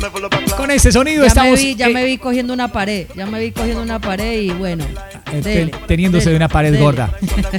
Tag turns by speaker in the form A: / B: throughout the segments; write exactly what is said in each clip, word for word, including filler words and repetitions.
A: Con ese sonido
B: ya
A: estamos...
B: Me vi, ya
A: eh,
B: me vi cogiendo una pared, ya me vi cogiendo una pared y bueno.
A: eh,
B: dele,
A: teniéndose
B: dele,
A: de una pared
B: dele.
A: gorda.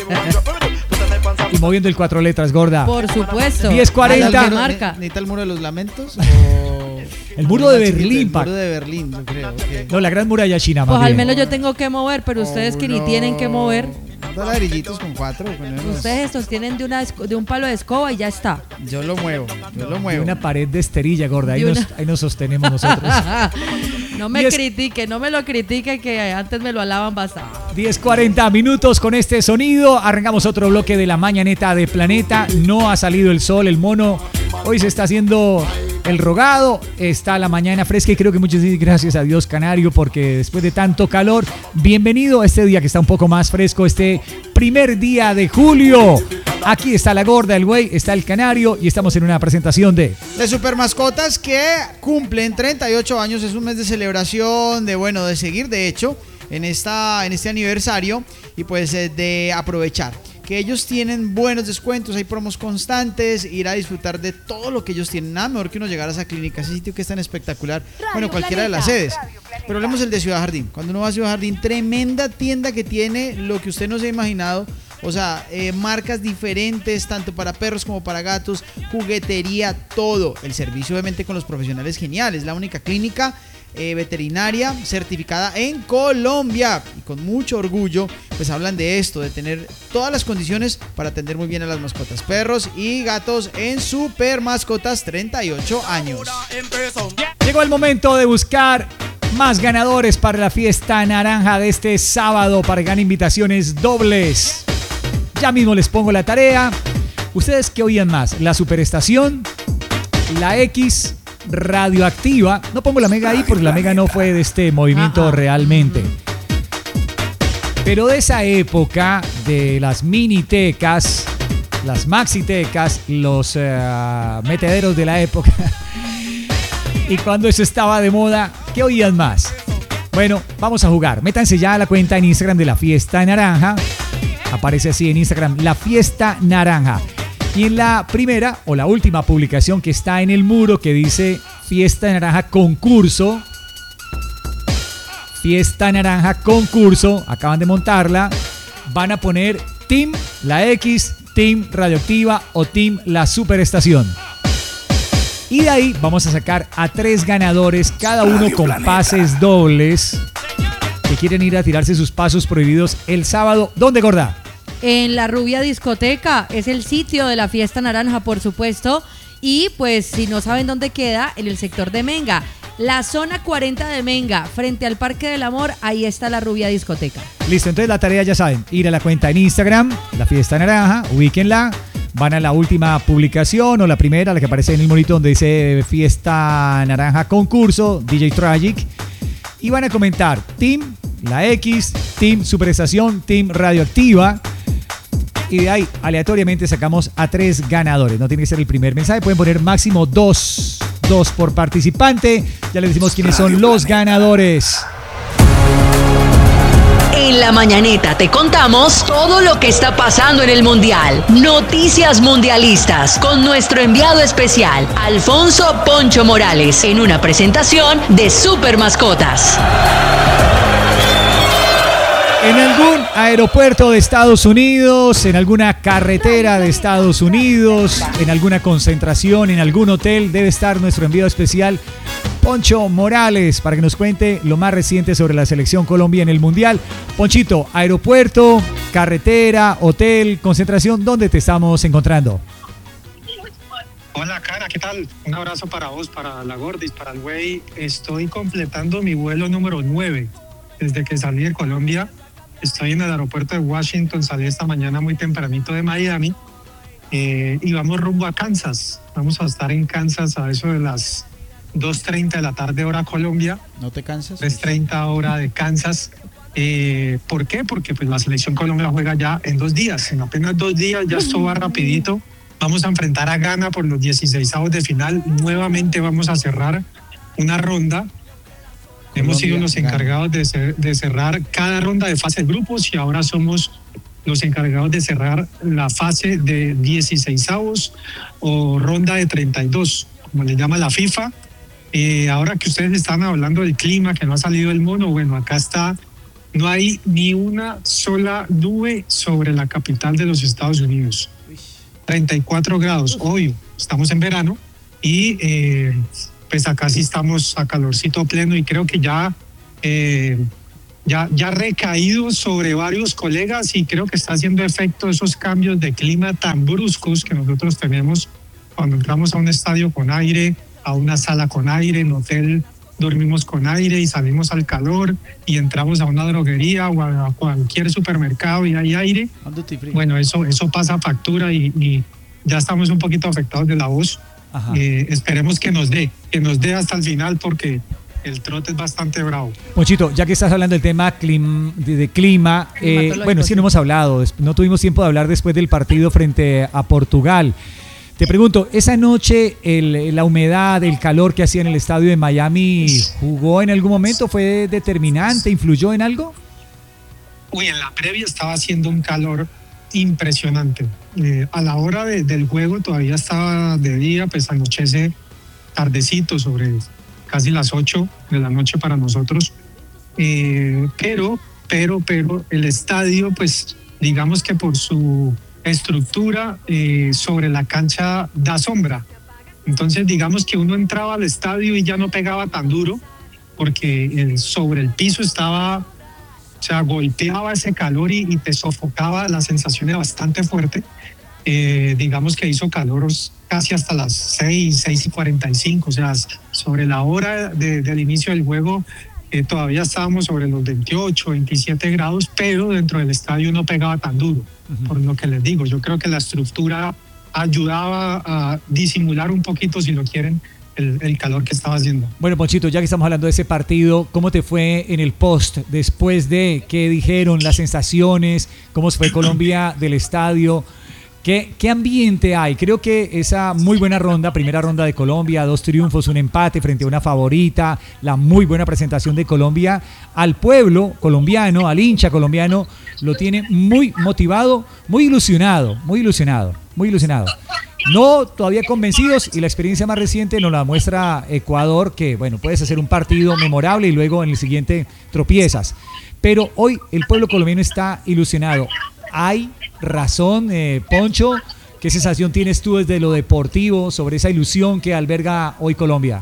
A: Y moviendo el cuatro letras, gorda.
B: Por supuesto.
A: diez cuarenta.
B: ¿Qué marca?
C: ¿Necesita el muro de los lamentos? O...
A: El muro de Berlín,
C: El
A: pa-
C: muro de Berlín, yo creo. Okay.
A: No, la gran muralla china, más
B: Pues al
A: bien.
B: menos yo tengo que mover, pero ustedes que ni
C: Oh,
B: tienen que mover.
C: Dos ladrillitos con cuatro. con unos-
B: Ustedes estos tienen de, una, esco- de un palo de escoba y ya está.
C: Yo lo muevo, yo lo
A: De
C: muevo.
A: una pared de esterilla, gorda. Ahí,
B: De
A: nos,
B: una-
A: ahí nos sostenemos nosotros.
B: No me
A: Diez-
B: critique, no me lo critique que antes me lo alaban bastante.
A: diez cuarenta minutos con este sonido. Arrancamos otro bloque de la mañaneta de Planeta. No ha salido el sol, el mono. Hoy se está haciendo el rogado. Está la mañana fresca y creo que muchos dicen gracias a Dios Canario porque después de tanto calor, bienvenido a este día que está un poco más fresco, este primer día de julio. Aquí está la gorda, el güey, está el Canario y estamos en una presentación de...
C: De super mascotas que cumplen treinta y ocho años. Es un mes de celebración, de bueno, de seguir de hecho en, esta, en este aniversario y pues eh, de aprovechar que ellos tienen buenos descuentos, hay promos constantes, ir a disfrutar de todo lo que ellos tienen. Nada mejor que uno llegar a esa clínica, ese sitio que es tan espectacular. Bueno, cualquiera de las sedes. Pero hablemos del de Ciudad Jardín. Cuando uno va a Ciudad Jardín, tremenda tienda que tiene lo que usted no se ha imaginado. O sea, eh, marcas diferentes, tanto para perros como para gatos, juguetería, todo. El servicio obviamente con los profesionales geniales. La única clínica eh, veterinaria certificada en Colombia. Y con mucho orgullo, pues hablan de esto, de tener todas las condiciones para atender muy bien a las mascotas. Perros y gatos en Super Mascotas, treinta y ocho años.
A: Llegó el momento de buscar más ganadores para la fiesta naranja de este sábado para ganar invitaciones dobles. Ya mismo les pongo la tarea. ¿Ustedes qué oían más? ¿La Superestación? ¿La X? ¿Radioactiva? No pongo la Mega ahí porque la Mega no fue de este movimiento
B: Ajá.
A: realmente. Pero de esa época, de las minitecas, las maxitecas, los uh, metederos de la época, y cuando eso estaba de moda, ¿qué oían más? Bueno, vamos a jugar. Métanse ya a la cuenta en Instagram de La Fiesta Naranja. Aparece así en Instagram, La Fiesta Naranja. Y en la primera o la última publicación que está en el muro que dice Fiesta Naranja Concurso. Fiesta Naranja Concurso. Acaban de montarla. Van a poner Team La X, Team Radioactiva o Team La Superestación. Y de ahí vamos a sacar a tres ganadores, cada uno con pases dobles, que quieren ir a tirarse sus pasos prohibidos el sábado. ¿Dónde, gorda?
B: En la Rubia Discoteca, es el sitio de la Fiesta Naranja, por supuesto. Y pues si no saben dónde queda, en el sector de Menga, la zona cuarenta de Menga, frente al Parque del Amor, ahí está la Rubia Discoteca.
A: Listo, entonces la tarea ya saben, ir a la cuenta en Instagram, La Fiesta Naranja, ubíquenla, van a la última publicación o la primera, la que aparece en el monito donde dice Fiesta Naranja Concurso, D J Tragic, y van a comentar Team La X, Team Superestación, Team Radioactiva. Y de ahí, aleatoriamente, sacamos a tres ganadores. No tiene que ser el primer mensaje. Pueden poner máximo dos. Dos por participante. Ya les decimos quiénes son los ganadores.
D: En la mañaneta te contamos todo lo que está pasando en el Mundial. Noticias mundialistas con nuestro enviado especial, Alfonso Poncho Morales, en una presentación de Super Mascotas.
A: En algún aeropuerto de Estados Unidos, en alguna carretera de Estados Unidos, en alguna concentración, en algún hotel, debe estar nuestro enviado especial, Poncho Morales, para que nos cuente lo más reciente sobre la selección Colombia en el Mundial. Ponchito, aeropuerto, carretera, hotel, concentración, ¿dónde te estamos encontrando?
E: Hola, Cara, ¿qué tal? Un abrazo para vos, para la Gordis, para el güey. Estoy completando mi vuelo número nueve desde que salí de Colombia. Estoy en el aeropuerto de Washington, salí esta mañana muy tempranito de Miami eh, y vamos rumbo a Kansas. Vamos a estar en Kansas a eso de las dos treinta de la tarde hora Colombia.
C: ¿No te cansas?
E: tres treinta hora de Kansas. Eh, ¿Por qué? Porque pues, la selección Colombia juega ya en dos días. En apenas dos días ya esto va rapidito. Vamos a enfrentar a Ghana por los dieciseisavos de final. Nuevamente vamos a cerrar una ronda. Colombia, hemos sido los encargados de, cer- de cerrar cada ronda de fase de grupos y ahora somos los encargados de cerrar la fase de dieciseisavos o ronda de treinta y dos, como le llama la FIFA. Eh, ahora que ustedes están hablando del clima, que no ha salido el mono, bueno, acá está, no hay ni una sola nube sobre la capital de los Estados Unidos. treinta y cuatro grados, obvio, estamos en verano y eh, pues acá sí estamos a calorcito pleno y creo que ya, eh, ya, ya ha recaído sobre varios colegas y creo que está haciendo efecto esos cambios de clima tan bruscos que nosotros tenemos cuando entramos a un estadio con aire, a una sala con aire, en hotel dormimos con aire y salimos al calor y entramos a una droguería o a cualquier supermercado y hay aire. Bueno, eso, eso pasa factura y, y ya estamos un poquito afectados de la voz. Eh, esperemos que nos dé, que nos dé hasta el final porque el trote es bastante bravo.
A: Ponchito, ya que estás hablando del tema clim, de, de clima, eh, bueno, sí, no hemos hablado, no tuvimos tiempo de hablar después del partido frente a Portugal. Te pregunto, ¿esa noche el, la humedad, el calor que hacía en el estadio de Miami jugó en algún momento? ¿Fue determinante? ¿Influyó en algo?
E: Uy, en la previa estaba haciendo un calor impresionante. Eh, a la hora de, del juego todavía estaba de día, pues anochece tardecito, sobre casi las ocho de la noche para nosotros. Eh, pero, pero, pero el estadio, pues digamos que por su estructura eh, sobre la cancha da sombra. Entonces digamos que uno entraba al estadio y ya no pegaba tan duro porque el, sobre el piso estaba, o sea, golpeaba ese calor y, y te sofocaba, la sensación era bastante fuerte. Eh, digamos que hizo calor casi hasta las seis, seis y cuarenta y cinco, o sea, sobre la hora de, del inicio del juego eh, todavía estábamos sobre los veintiocho, veintisiete grados, pero dentro del estadio no pegaba tan duro. Por lo que les digo, yo creo que la estructura ayudaba a disimular un poquito, si lo quieren, el, el calor que estaba haciendo.
A: Bueno, Ponchito, ya que estamos hablando de ese partido, ¿cómo te fue en el post? Después de, ¿qué dijeron? Las sensaciones, ¿cómo se fue Colombia del estadio? ¿Qué, ¿Qué ambiente hay? Creo que esa muy buena ronda, primera ronda de Colombia, dos triunfos, un empate frente a una favorita, la muy buena presentación de Colombia, al pueblo colombiano, al hincha colombiano, lo tiene muy motivado, muy ilusionado, muy ilusionado, muy ilusionado. No todavía convencidos y la experiencia más reciente nos la muestra Ecuador, que bueno, puedes hacer un partido memorable y luego en el siguiente tropiezas. Pero hoy el pueblo colombiano está ilusionado. ¿Hay razón, eh, Poncho? ¿Qué sensación tienes tú desde lo deportivo sobre esa ilusión que alberga hoy Colombia?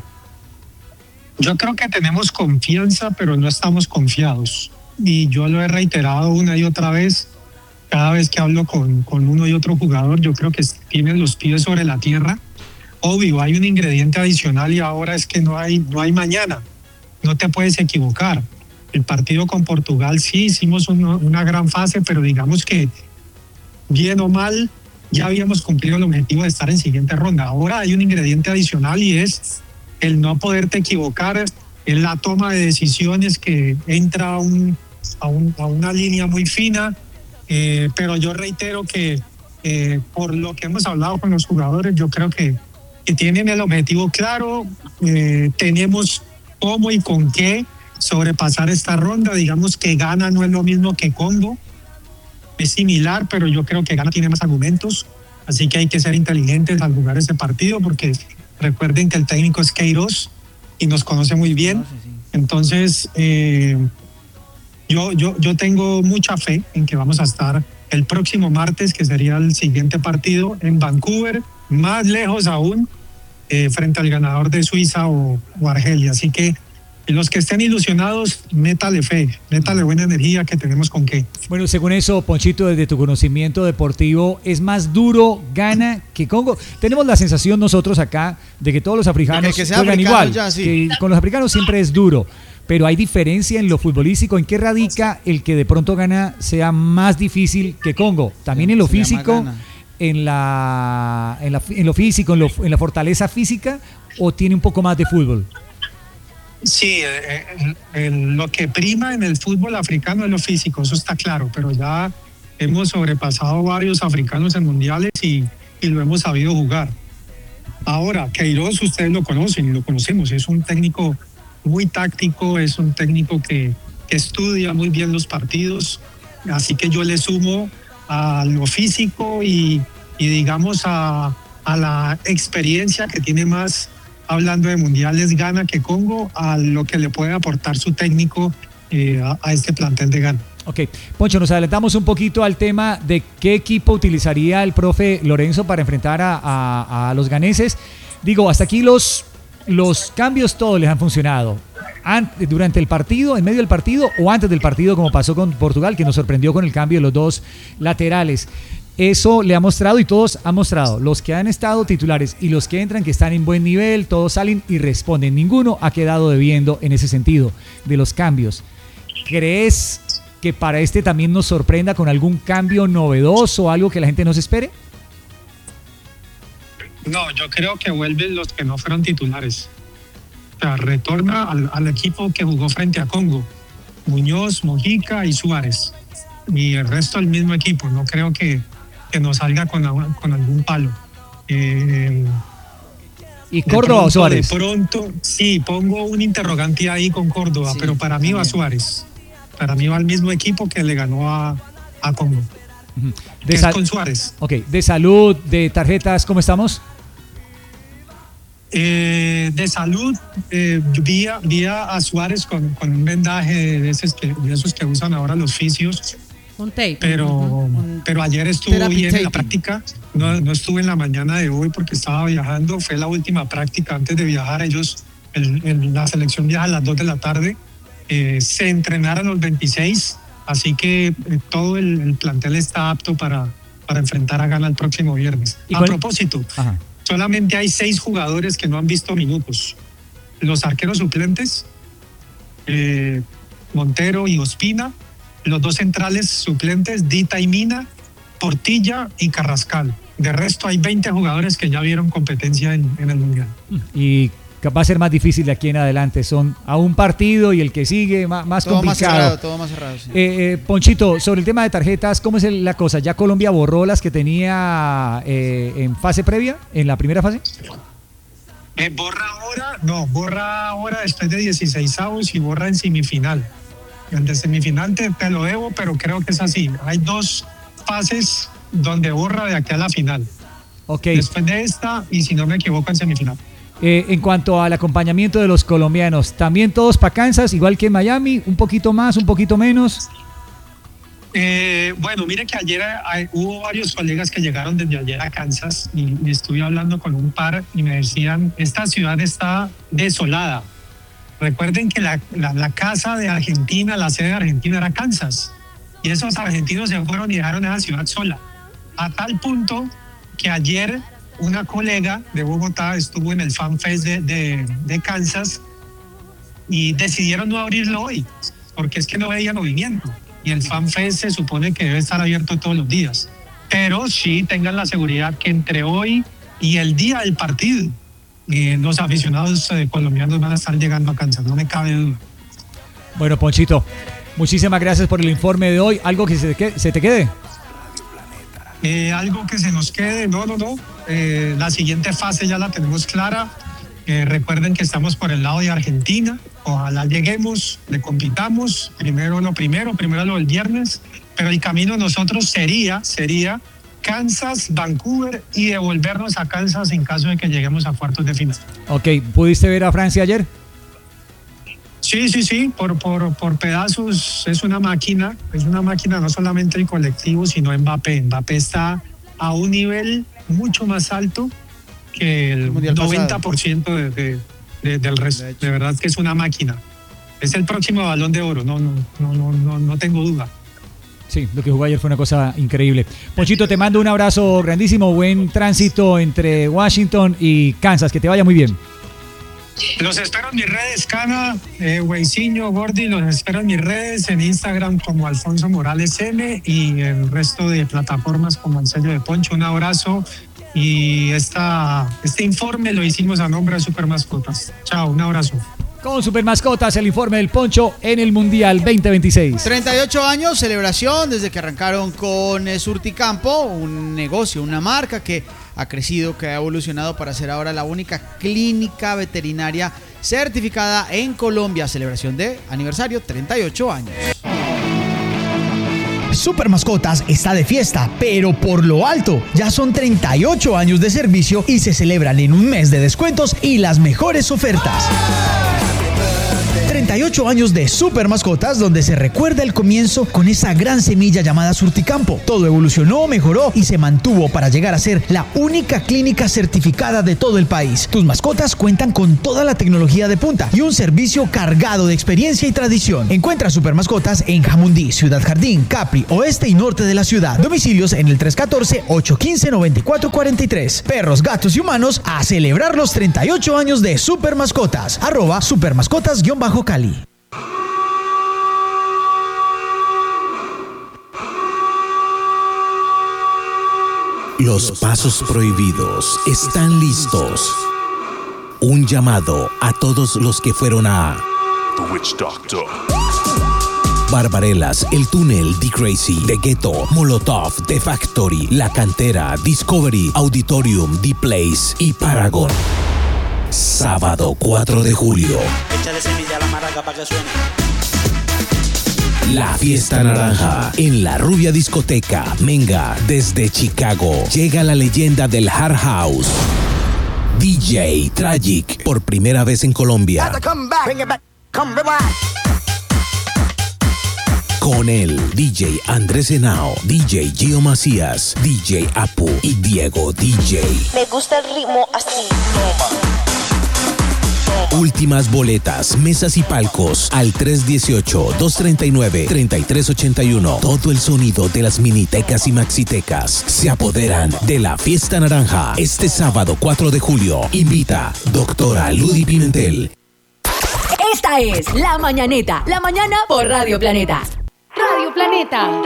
E: Yo creo que tenemos confianza, pero no estamos confiados. Y yo lo he reiterado una y otra vez, cada vez que hablo con, con uno y otro jugador, yo creo que tienen los pies sobre la tierra. Obvio, hay un ingrediente adicional y ahora es que no hay, no hay mañana. No te puedes equivocar. El partido con Portugal sí hicimos una, una gran fase, pero digamos que bien o mal ya habíamos cumplido el objetivo de estar en siguiente ronda. Ahora hay un ingrediente adicional y es el no poderte equivocar en la toma de decisiones, que entra a, un, a, un, a una línea muy fina, eh, pero yo reitero que eh, por lo que hemos hablado con los jugadores, yo creo que, que tienen el objetivo claro, eh, tenemos cómo y con qué sobrepasar esta ronda. Digamos que Ghana no es lo mismo que Congo, es similar, pero yo creo que Ghana tiene más argumentos, así que hay que ser inteligentes al jugar ese partido, porque recuerden que el técnico es Queiroz y nos conoce muy bien. Entonces eh, yo, yo, yo tengo mucha fe en que vamos a estar el próximo martes, que sería el siguiente partido, en Vancouver, más lejos aún, eh, frente al ganador de Suiza o, o Argelia. Así que los que estén ilusionados, métale fe, métale buena energía, que tenemos con qué.
A: Bueno, según eso, Ponchito, desde tu conocimiento deportivo, ¿es más duro Ghana que Congo? Tenemos la sensación nosotros acá de que todos los africanos
C: que
A: juegan igual, ya, sí. que con los africanos siempre es duro, pero hay diferencia en lo futbolístico. ¿En qué radica el que de pronto Ghana sea más difícil que Congo? También en lo físico, en la, en la en lo físico, en, lo, en la fortaleza física, ¿o tiene un poco más de fútbol?
E: Sí, eh, eh, lo que prima en el fútbol africano es lo físico, eso está claro, pero ya hemos sobrepasado varios africanos en mundiales y, y lo hemos sabido jugar. Ahora, Queiroz, ustedes lo conocen y lo conocemos, es un técnico muy táctico, es un técnico que, que estudia muy bien los partidos, así que yo le sumo a lo físico y, y digamos a, a la experiencia que tiene más hablando de mundiales Ghana que Congo, a lo que le puede aportar su técnico eh, a, a este plantel de Ghana.
A: Ok, Poncho, nos adelantamos un poquito al tema de qué equipo utilizaría el profe Lorenzo para enfrentar a, a, a los ganeses. Digo, hasta aquí los, los cambios todos les han funcionado. Ante, durante el partido, en medio del partido o antes del partido, como pasó con Portugal, que nos sorprendió con el cambio de los dos laterales. Eso le ha mostrado y todos han mostrado. Los que han estado titulares y los que entran que están en buen nivel, todos salen y responden. Ninguno ha quedado debiendo en ese sentido de los cambios. ¿Crees que para este también nos sorprenda con algún cambio novedoso, algo que la gente nos espere?
E: No, yo creo que vuelven los que no fueron titulares. O sea, retorna al, al equipo que jugó frente a Congo. Muñoz, Mojica y Suárez. Y el resto del mismo equipo. No creo que, que nos salga con, con algún palo. Eh,
A: ¿Y Córdoba o Suárez?
E: De pronto, sí, pongo un interrogante ahí con Córdoba, sí, pero para mí va Suárez. Para mí va el mismo equipo que le ganó a, a Congo.
A: Uh-huh.
E: De es con Suárez.
A: Ok, de salud, de tarjetas, ¿cómo estamos?
E: Eh, de salud, eh, vi, a, vi a Suárez con, con un vendaje de esos, que, de esos que usan ahora los fisios.
B: Un tape.
E: Pero,
B: uh-huh.
E: pero ayer estuvo bien en la práctica. No, no estuve en la mañana de hoy porque estaba viajando. Fue la última práctica antes de viajar. Ellos, el, el, la selección viaja a las dos de la tarde. Eh, se entrenaron los veintiséis, así que eh, todo el, el plantel está apto para, para enfrentar a Ghana el próximo viernes. A cuál? propósito, Ajá. solamente hay seis jugadores que no han visto minutos. Los arqueros suplentes, eh, Montero y Ospina, los dos centrales suplentes, Dita y Mina, Portilla y Carrascal. De resto hay veinte jugadores que ya vieron competencia en, en el Mundial.
A: Y va a ser más difícil de aquí en adelante, son a un partido y el que sigue más, más
C: todo
A: complicado.
C: Más cerrado, todo más cerrado, sí.
A: eh, eh, Ponchito, sobre el tema de tarjetas, ¿cómo es el, la cosa? ¿Ya Colombia borró las que tenía eh, en fase previa, en la primera fase?
E: Eh, borra ahora, no, borra ahora después de dieciseisavos y borra en semifinal. El de semifinal te, te lo debo, pero creo que es así. Hay dos fases donde borra de aquí a la final.
A: Okay.
E: Después de esta y si no me equivoco en semifinal.
A: Eh, en cuanto al acompañamiento de los colombianos, ¿también todos para Kansas, igual que en Miami? ¿Un poquito más, un poquito menos?
E: Eh, bueno, mire que ayer hay, hubo varios colegas que llegaron desde ayer a Kansas y, y estuve hablando con un par y me decían, esta ciudad está desolada. Recuerden que la, la, la casa de Argentina, la sede de Argentina era Kansas y esos argentinos se fueron y dejaron esa ciudad sola. A tal punto que ayer una colega de Bogotá estuvo en el Fan Fest de, de, de Kansas y decidieron no abrirlo hoy porque es que no veía movimiento y el Fan Fest se supone que debe estar abierto todos los días, pero sí tengan la seguridad que entre hoy y el día del partido eh, los aficionados eh, colombianos van a estar llegando a Kansas, no me cabe duda.
A: Bueno, Ponchito, muchísimas gracias por el informe de hoy. ¿Algo que se te, se te quede?
E: Eh, algo que se nos quede, no, no, no. Eh, la siguiente fase ya la tenemos clara. Eh, recuerden que estamos por el lado de Argentina. Ojalá lleguemos, le compitamos. Primero lo primero, primero lo del viernes. Pero el camino de nosotros sería, sería Kansas, Vancouver y devolvernos a Kansas en caso de que lleguemos a cuartos de final.
A: Ok, ¿pudiste ver a Francia ayer?
E: Sí, sí, sí, por, por, por pedazos es una máquina, es una máquina no solamente el colectivo, sino Mbappé. Mbappé está a un nivel mucho más alto que el noventa por ciento de, de, de, del resto. De, de verdad que es una máquina. Es el próximo Balón de Oro, no, no, no, no, no, no tengo duda.
A: Sí, lo que jugó ayer fue una cosa increíble. Ponchito, te mando un abrazo grandísimo, buen tránsito entre Washington y Kansas, que te vaya muy bien.
E: Los espero en mis redes, Cana, eh, Weisiño, Gordy, los espero en mis redes, en Instagram como Alfonso Morales M y el resto de plataformas como el sello de Poncho. Un abrazo y esta, este informe lo hicimos a nombre de Super Mascotas. Chao, un abrazo.
A: Con Super Mascotas, el informe del Poncho en el Mundial veinte veintiséis.
C: treinta y ocho años, celebración desde que arrancaron con eh, Surticampo, un negocio, una marca que ha crecido, que ha evolucionado para ser ahora la única clínica veterinaria certificada en Colombia. Celebración de aniversario, treinta y ocho años. Super Mascotas está de fiesta, pero por lo alto. Ya son treinta y ocho años de servicio y se celebran en un mes de descuentos y las mejores ofertas. treinta y ocho años de Super Mascotas, donde se recuerda el comienzo con esa gran semilla llamada Surticampo. Todo evolucionó, mejoró y se mantuvo para llegar a ser la única clínica certificada de todo el país. Tus mascotas cuentan con toda la tecnología de punta y un servicio cargado de experiencia y tradición. Encuentra Super Mascotas en Jamundí, Ciudad Jardín, Capri, oeste y norte de la ciudad. Domicilios en el tres uno cuatro, ocho uno cinco, nueve cuatro cuatro tres. Perros, gatos y humanos a celebrar los treinta y ocho años de Super Mascotas. Arroba supermascotas-cali.
F: Los pasos prohibidos están listos. Un llamado a todos los que fueron a
G: The Witch Doctor,
F: Barbarelas, El Túnel, The Crazy, The Ghetto, Molotov, The Factory, La Cantera, Discovery, Auditorium, The Place y Paragon. Sábado cuatro de julio.
H: Échale semilla a la maraca para que suene.
F: La Fiesta Naranja en la Rubia Discoteca, Menga, desde Chicago. Llega la leyenda del Hard House, D J Tragic, por primera vez en Colombia. Con él, D J Andrés Henao, D J Gio Macías, D J Apu y Diego D J.
I: Me gusta el ritmo así.
F: Últimas boletas, mesas y palcos al tres uno ocho, dos tres nueve, tres tres ocho uno. Todo el sonido de las minitecas y maxitecas se apoderan de la Fiesta Naranja este sábado cuatro de julio. Invita Doctora Ludi Pimentel.
D: Esta es La Mañaneta, la mañana por Radio Planeta. Radio Planeta.